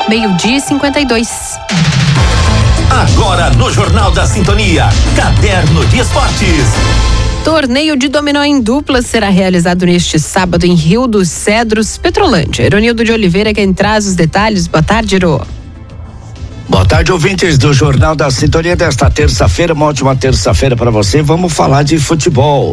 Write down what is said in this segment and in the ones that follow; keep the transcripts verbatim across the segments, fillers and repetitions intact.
meio-dia e cinquenta e dois. Agora no Jornal da Sintonia, Caderno de Esportes. Torneio de dominó em duplas será realizado neste sábado em Rio dos Cedros, Petrolândia. Eronildo de Oliveira quem traz os detalhes. Boa tarde, Ero. Boa tarde, ouvintes do Jornal da Sintonia desta terça-feira, uma ótima terça-feira para você. Vamos falar de futebol.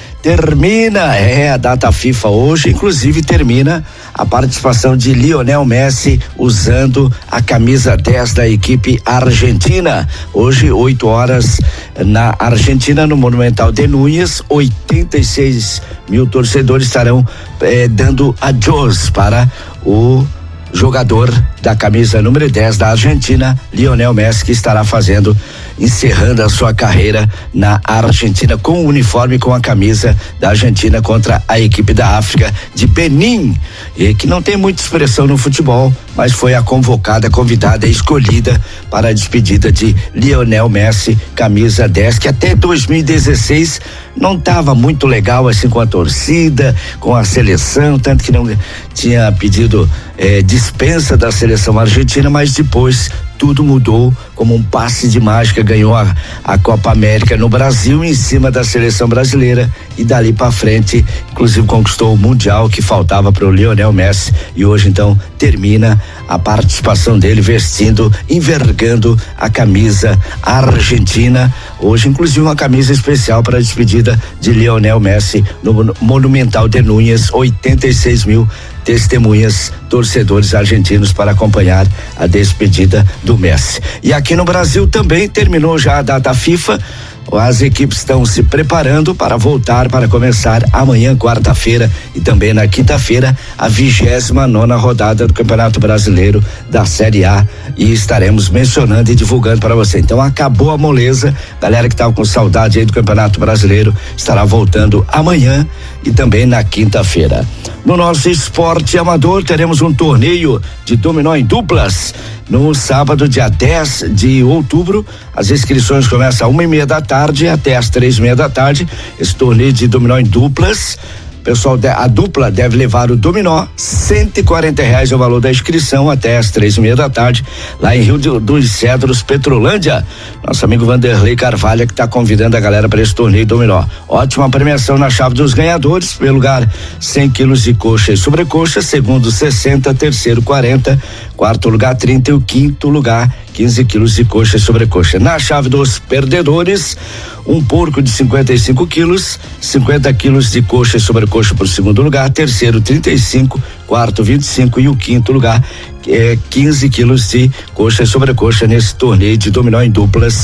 Termina, é a data FIFA hoje, inclusive termina a participação de Lionel Messi usando a camisa dez da equipe argentina. Hoje, oito horas na Argentina, no Monumental de Núñez, oitenta e seis mil torcedores estarão eh, dando adiós para o jogador da camisa número dez da Argentina, Lionel Messi, que estará fazendo, encerrando a sua carreira na Argentina com o uniforme, com a camisa da Argentina contra a equipe da África de Benin, e que não tem muita expressão no futebol, mas foi a convocada, convidada e escolhida para a despedida de Lionel Messi, camisa dez, que até dois mil e dezesseis não estava muito legal assim com a torcida, com a seleção, tanto que não tinha pedido eh, dispensa da seleção argentina, mas depois tudo mudou, como um passe de mágica, ganhou a, a Copa América no Brasil em cima da seleção brasileira e dali para frente, inclusive conquistou o Mundial que faltava para o Lionel Messi, e hoje então termina a participação dele vestindo, envergando a camisa argentina, hoje inclusive uma camisa especial para a despedida de Lionel Messi no Monumental de Núñez, oitenta e seis mil testemunhas, torcedores argentinos para acompanhar a despedida do Messi. E aqui no Brasil também terminou já a data FIFA. As equipes estão se preparando para voltar, para começar amanhã, quarta-feira, e também na quinta-feira, a vigésima nona rodada do Campeonato Brasileiro da Série A, e estaremos mencionando e divulgando para você. Então acabou a moleza, galera que estava com saudade aí do Campeonato Brasileiro estará voltando amanhã e também na quinta-feira. No nosso esporte amador, teremos um torneio de dominó em duplas no sábado, dia dez de outubro. As inscrições começam às uma e meia da tarde até às três e meia da tarde. Esse torneio de dominó em duplas, pessoal, a dupla deve levar o dominó, cento e quarenta reais é o valor da inscrição, até às três e meia da tarde, lá em Rio dos Cedros, Petrolândia. Nosso amigo Vanderlei Carvalho que está convidando a galera para esse torneio dominó. Ótima premiação na chave dos ganhadores. Primeiro lugar, cem quilos de coxa e sobrecoxa, segundo sessenta, terceiro quarenta, quarto lugar trinta e o quinto lugar quinze quilos de coxa e sobrecoxa. Na chave dos perdedores, um porco de cinquenta e cinco quilos, cinquenta quilos de coxa e sobrecoxa para o segundo lugar, terceiro trinta e cinco, quarto vinte e cinco e o quinto lugar é quinze quilos de coxa e sobrecoxa nesse torneio de dominó em duplas,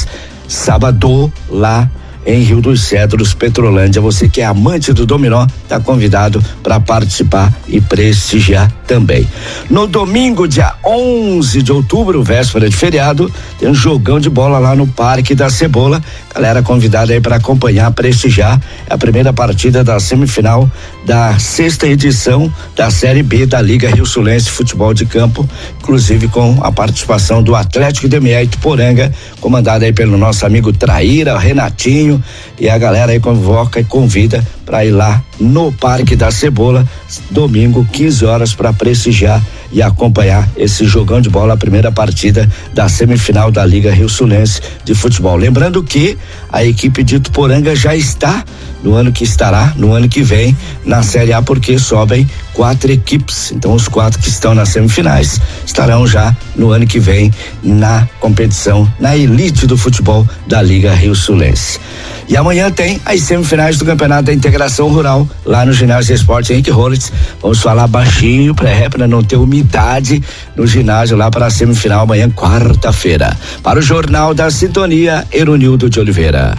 sábado lá em Rio dos Cedros, Petrolândia. Você que é amante do dominó, está convidado para participar e prestigiar também. No domingo, dia onze de outubro, véspera de feriado, tem um jogão de bola lá no Parque da Cebola. Galera convidada aí para acompanhar, prestigiar. É a primeira partida da semifinal da sexta edição da Série B da Liga Rio-Sulense Futebol de Campo, inclusive com a participação do Atlético de Mié Ituporanga, comandado aí pelo nosso amigo Traíra, Renatinho, e a galera aí convoca e convida para ir lá no Parque da Cebola, domingo, quinze horas, para prestigiar e acompanhar esse jogão de bola, a primeira partida da semifinal da Liga Rio-Sulense de Futebol. Lembrando que a equipe de Ituporanga já está no ano que estará, no ano que vem, na Série A, porque sobem quatro equipes. Então os quatro que estão nas semifinais estarão já no ano que vem na competição, na elite do futebol da Liga Rio-Sulense. E amanhã tem as semifinais do Campeonato da Integração Rural, lá no Ginásio de Esporte Henrique Rollins. Vamos falar baixinho para não ter umidade no ginásio lá para a semifinal amanhã, quarta-feira. Para o Jornal da Sintonia, Eronildo de Oliveira.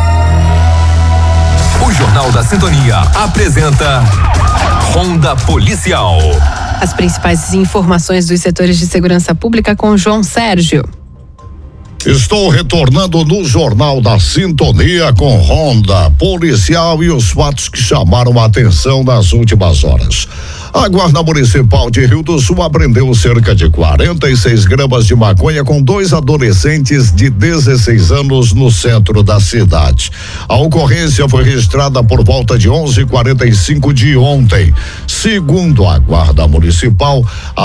O Jornal da Sintonia apresenta Ronda Policial. As principais informações dos setores de segurança pública com João Sérgio. Estou retornando no Jornal da Sintonia com Ronda Policial e os fatos que chamaram a atenção nas últimas horas. A Guarda Municipal de Rio do Sul apreendeu cerca de quarenta e seis gramas de maconha com dois adolescentes de dezesseis anos no centro da cidade. A ocorrência foi registrada por volta de onze e quarenta e cinco de ontem. Segundo a Guarda Municipal,